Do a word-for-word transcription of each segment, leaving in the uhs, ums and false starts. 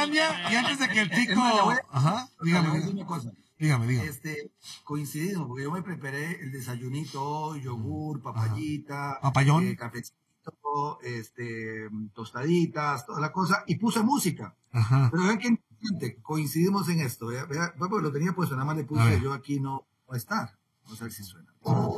Alemania y antes de que el tico... Ajá, dígame. Voy a decir una cosa. Dígame, dígame. Este, coincidimos, porque yo me preparé el desayunito, yogur, papayita, papayón, eh, cafecito, este, tostaditas, toda la cosa, y puse música. Ajá. Pero vean qué interesante, coincidimos en esto. Vea, vea, porque lo tenía puesto, nada más le puse yo aquí no, no está. Vamos a ver si suena.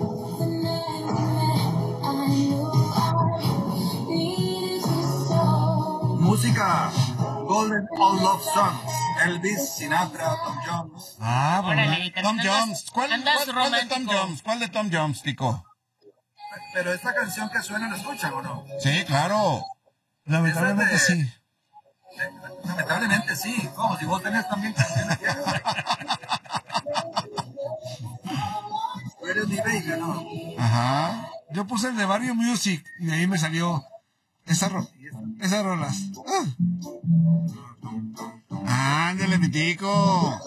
Música Golden All Love Songs, Elvis, Sinatra, Tom Jones. Ah, bueno. Órale, Tom andas- Jones. ¿Cuál, andas cuál, cuál de Tom romántico. Jones? ¿Cuál de Tom Jones, Tico? Pero esta canción que suena, ¿la escuchan o no? Sí, claro. Lamentablemente Esa es de- sí. Lamentablemente sí. Como si vos tenés también canciones que... Tú eres mi baby, ¿no? Ajá. Yo puse el de Barrio Music y de ahí me salió esa ro esas rolas. Ah. Ándale, mi Tico.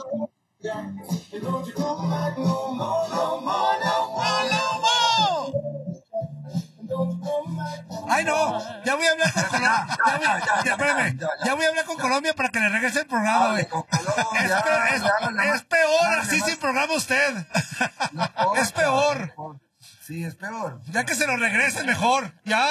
Ay, no, ya voy a hablar con Colombia. Ya, voy- ya, espérame, ya voy a hablar con Colombia para que le regrese el programa, güey. Es, pe- es- es peor así sin programa usted. Es peor. Sí, es peor. Ya que se lo regrese mejor. Ya.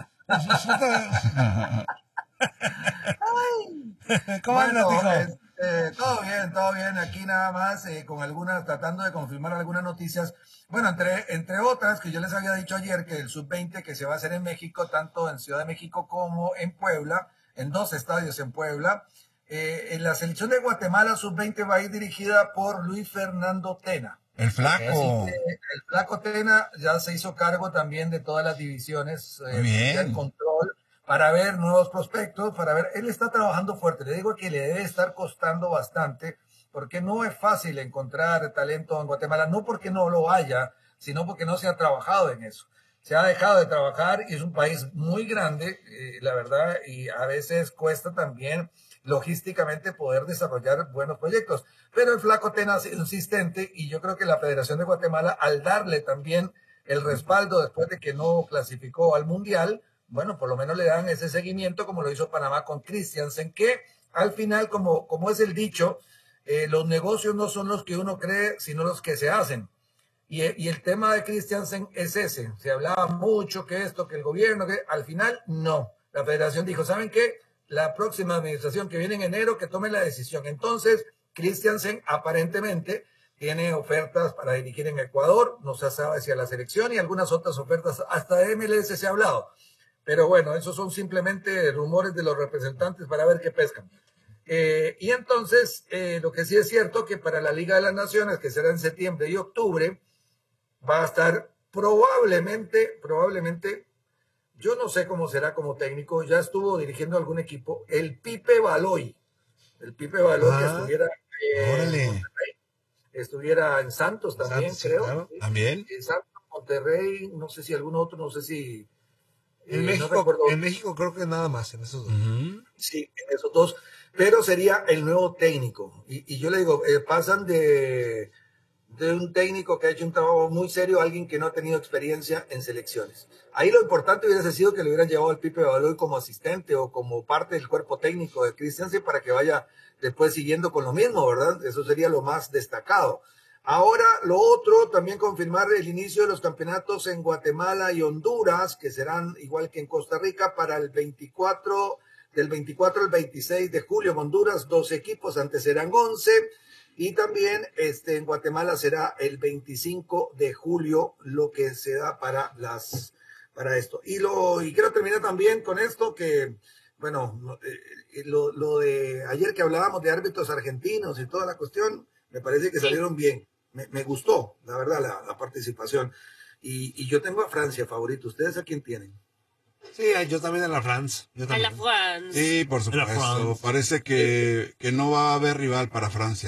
¿Cómo andas, Bueno, hijo? este, todo bien, todo bien. Aquí nada más, eh, con algunas, tratando de confirmar algunas noticias. Bueno, entre, entre otras, que yo les había dicho ayer que el sub veinte que se va a hacer en México, tanto en Ciudad de México como en Puebla, en dos estadios en Puebla, eh, en la selección de Guatemala sub veinte va a ir dirigida por Luis Fernando Tena. El flaco. Así que el flaco Tena ya se hizo cargo también de todas las divisiones, eh, Bien. del control, para ver nuevos prospectos, para ver, él está trabajando fuerte, le digo que le debe estar costando bastante, porque no es fácil encontrar talento en Guatemala, no porque no lo haya, sino porque no se ha trabajado en eso. Se ha dejado de trabajar y es un país muy grande, eh, la verdad, y a veces cuesta también logísticamente poder desarrollar buenos proyectos. Pero el flaco Tena ha sido insistente y yo creo que la Federación de Guatemala, al darle también el respaldo después de que no clasificó al Mundial, bueno, por lo menos le dan ese seguimiento como lo hizo Panamá con Christiansen, que al final, como, como es el dicho, eh, los negocios no son los que uno cree, sino los que se hacen. Y, y el tema de Christiansen es ese. Se hablaba mucho que esto, que el gobierno, que al final no. La federación dijo, ¿saben qué? La próxima administración que viene en enero que tome la decisión. Entonces, Christiansen aparentemente tiene ofertas para dirigir en Ecuador, no se sabe si a la selección y algunas otras ofertas, hasta de M L S se ha hablado. Pero bueno, esos son simplemente rumores de los representantes para ver qué pescan. Eh, y entonces, eh, lo que sí es cierto que para la Liga de las Naciones, que será en septiembre y octubre, va a estar probablemente, probablemente, yo no sé cómo será como técnico, ya estuvo dirigiendo algún equipo, el Pipe Baloy, el Pipe Baloy Ah, que estuviera, eh, órale. en Monterrey, estuviera en Santos también, Santos, sí, creo. claro. ¿sí? También. En Santos, Monterrey, no sé si algún otro, no sé si... En, eh, México, no recuerdo. en México creo que nada más, en esos dos. Ujú. Sí, en esos dos, pero sería el nuevo técnico. Y, y yo le digo, eh, pasan de, de un técnico que ha hecho un trabajo muy serio a alguien que no ha tenido experiencia en selecciones. Ahí lo importante hubiera sido que le hubieran llevado al Pipe Baloy como asistente o como parte del cuerpo técnico de Christiansen para que vaya después siguiendo con lo mismo, ¿verdad? Eso sería lo más destacado. Ahora, lo otro, también confirmar el inicio de los campeonatos en Guatemala y Honduras, que serán igual que en Costa Rica para el veinticuatro, del veinticuatro al veintiséis de julio. En Honduras, doce equipos, antes eran once. Y también este, en Guatemala será el veinticinco de julio lo que se da para, las, para esto. Y, lo, y quiero terminar también con esto que, bueno, eh, lo, lo de ayer que hablábamos de árbitros argentinos y toda la cuestión, me parece que salieron bien. Me, me gustó, la verdad, la, la participación. Y, y yo tengo a Francia favorito. ¿Ustedes a quién tienen? Sí, yo también a la France. Yo A también. la France. Sí, por La supuesto. France. Parece que, que no va a haber rival para Francia.